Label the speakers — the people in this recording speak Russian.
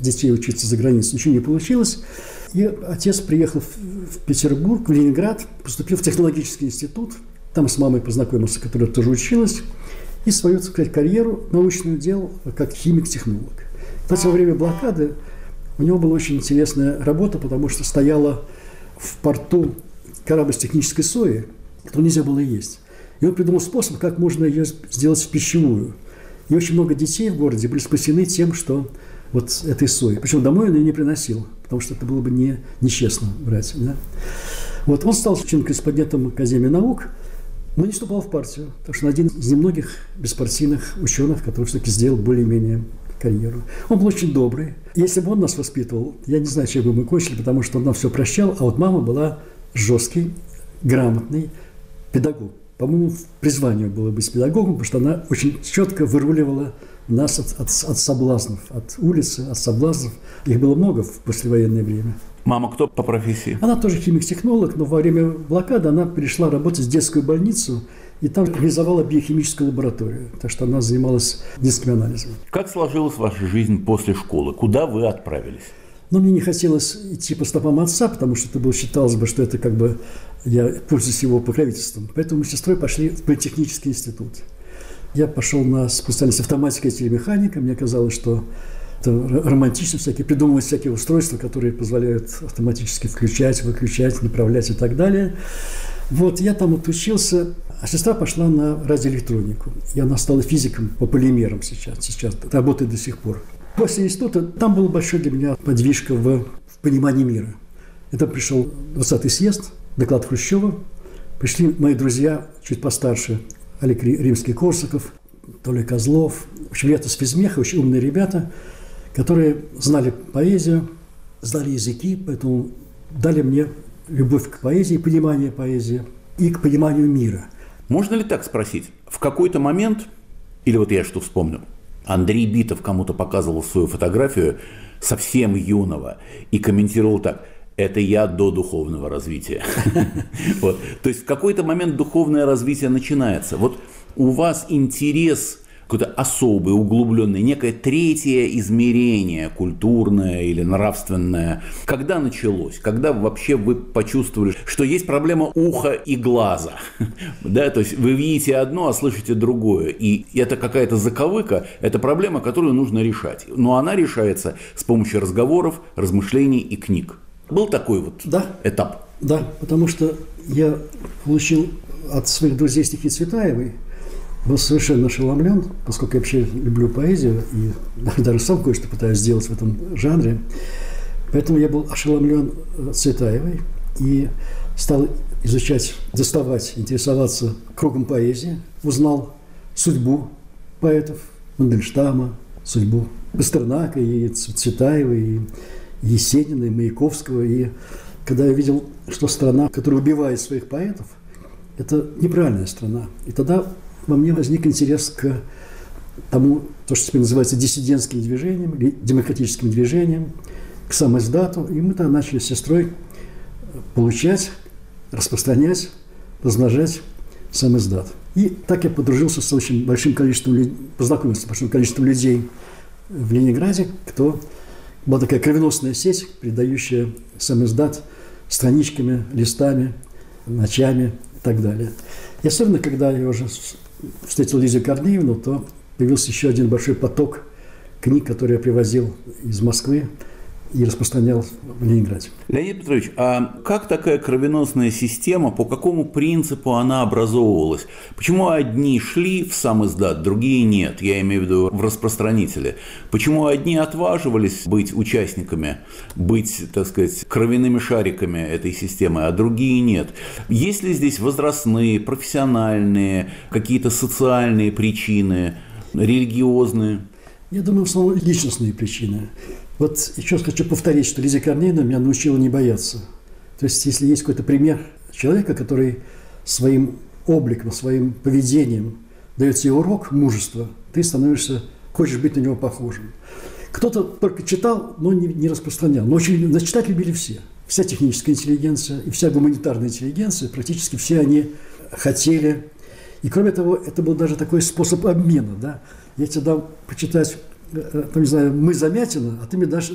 Speaker 1: детей учиться за границей. Ничего не получилось. И отец приехал в Петербург, в Ленинград, поступил в технологический институт. Там с мамой познакомился, которая тоже училась. И свою, так сказать, карьеру научную делал как химик-технолог. Кстати, во время блокады у него была очень интересная работа, потому что стояла в порту корабль с технической соей, которую нельзя было есть. И он придумал способ, как можно ее сделать в пищевую. И очень много детей в городе были спасены тем, что вот этой соей. Причем домой он ее не приносил, потому что это было бы нечестно брать. Да? Вот он стал член-корреспондентом Академии наук, но не вступал в партию, потому что он один из немногих беспартийных ученых, который все-таки сделал более-менее карьеру. Он был очень добрый. Если бы он нас воспитывал, я не знаю, чем бы мы кончили, потому что он нам все прощал, а вот мама была жесткий, грамотный педагог. По-моему, призвание было быть педагогом, потому что она очень четко выруливала нас от соблазнов, от улицы, от соблазнов. Их было много в послевоенное время.
Speaker 2: Мама кто по профессии?
Speaker 1: Она тоже химик-технолог, но во время блокады она перешла работать в детскую больницу и там организовала биохимическую лабораторию. Так что она занималась генетическими анализами.
Speaker 2: Как сложилась ваша жизнь после школы? Куда вы отправились?
Speaker 1: Но мне не хотелось идти по стопам отца, потому что это было, считалось бы, что это как бы я пользуюсь его покровительством. Поэтому мы с сестрой пошли в политехнический институт. Я пошел на специальность автоматика и телемеханика. Мне казалось, что это романтично, придумывать всякие устройства, которые позволяют автоматически включать, выключать, направлять и так далее. Вот, я там отучился, а сестра пошла на радиоэлектронику. И она стала физиком по полимерам сейчас работает до сих пор. После института там была большая для меня подвижка в понимании мира. Это пришел 20-й съезд, доклад Хрущева. Пришли мои друзья, чуть постарше, Олег Римский-Корсаков, Толя Козлов. В общем, ребята с физмеха, очень умные ребята, которые знали поэзию, знали языки, поэтому дали мне любовь к поэзии, понимание поэзии и к пониманию мира.
Speaker 2: Можно ли так спросить? В какой-то момент, или вот я что вспомнил, Андрей Битов кому-то показывал свою фотографию совсем юного и комментировал так: это я до духовного развития. То есть в какой-то момент духовное развитие начинается. Вот у вас интерес какой-то особый, углубленный, некое третье измерение, культурное или нравственное. Когда началось? Когда вообще вы почувствовали, что есть проблема уха и глаза? Да, то есть вы видите одно, а слышите другое. И это какая-то заковыка, это проблема, которую нужно решать. Но она решается с помощью разговоров, размышлений и книг. Был такой вот этап?
Speaker 1: Да, потому что я получил от своих друзей стихи Цветаевой, был совершенно ошеломлен, поскольку я вообще люблю поэзию и даже сам кое-что пытаюсь сделать в этом жанре. Поэтому я был ошеломлен Цветаевой и стал изучать, доставать, интересоваться кругом поэзии. Узнал судьбу поэтов Мандельштама, судьбу Пастернака и Цветаевой, и Есенина, и Маяковского. И когда я видел, что страна, которая убивает своих поэтов, это неправильная страна. И тогда во мне возник интерес к тому, то, что теперь называется диссидентским движением, или демократическим движением, к самоиздату. И мы тогда начали с сестрой получать, распространять, размножать самоиздат. И так я подружился с очень большим количеством, познакомился с большим количеством людей в Ленинграде, кто была такая кровеносная сеть, передающая самоиздат страничками, листами, ночами и так далее. И особенно, когда я уже встретил Лидию Корнеевну, то появился еще один большой поток книг, которые я привозил из Москвы и распространял в Ленинграде.
Speaker 2: Леонид Петрович, а как такая кровеносная система, по какому принципу она образовывалась? Почему одни шли в самиздат, другие нет? Я имею в виду в распространители. Почему одни отваживались быть участниками, быть, так сказать, кровяными шариками этой системы, а другие нет? Есть ли здесь возрастные, профессиональные, какие-то социальные причины, религиозные?
Speaker 1: Я думаю, в основном личностные причины. Вот еще хочу повторить, что Лидия Корнеевна меня научила не бояться. То есть, если есть какой-то пример человека, который своим обликом, своим поведением дает тебе урок мужества, ты становишься, хочешь быть на него похожим. Кто-то только читал, но не распространял. Но очень читать любили все. Вся техническая интеллигенция и вся гуманитарная интеллигенция, практически все они хотели. И кроме того, это был даже такой способ обмена. Да? Я тебе дам почитать, там, не знаю, «Мы Замятина», а ты мне дашь